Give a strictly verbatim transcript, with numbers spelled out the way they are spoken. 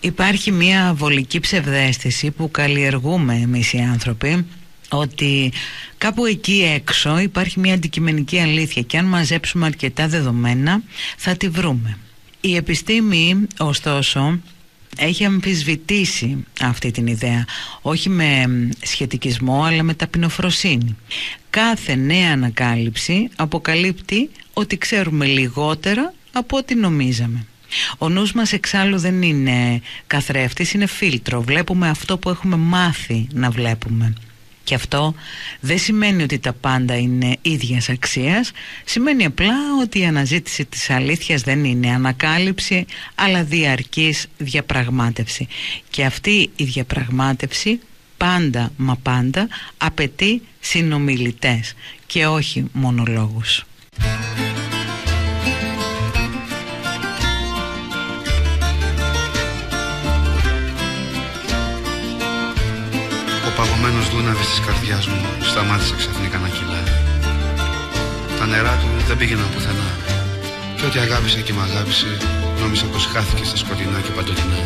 Υπάρχει μια βολική ψευδαίσθηση που καλλιεργούμε εμείς οι άνθρωποι, ότι κάπου εκεί έξω υπάρχει μια αντικειμενική αλήθεια και αν μαζέψουμε αρκετά δεδομένα θα τη βρούμε. Η επιστήμη, ωστόσο, έχει αμφισβητήσει αυτή την ιδέα, όχι με σχετικισμό αλλά με ταπεινοφροσύνη. Κάθε νέα ανακάλυψη αποκαλύπτει ότι ξέρουμε λιγότερα από ό,τι νομίζαμε. Ο νους μας εξάλλου δεν είναι καθρέφτης, είναι φίλτρο. Βλέπουμε αυτό που έχουμε μάθει να βλέπουμε. Και αυτό δεν σημαίνει ότι τα πάντα είναι ίδιας αξίας, σημαίνει απλά ότι η αναζήτηση της αλήθειας δεν είναι ανακάλυψη, αλλά διαρκής διαπραγμάτευση. Και αυτή η διαπραγμάτευση πάντα μα πάντα απαιτεί συνομιλητές και όχι μονολόγους. Ο παγωμένος δούναβης της καρδιάς μου σταμάτησε ξαφνικά να κυλάει. Τα νερά του δεν πήγαιναν πουθενά. Και ό,τι αγάπησε και μ' αγάπησε νόμισα πως χάθηκε στα σκοτεινά και παντοτινά.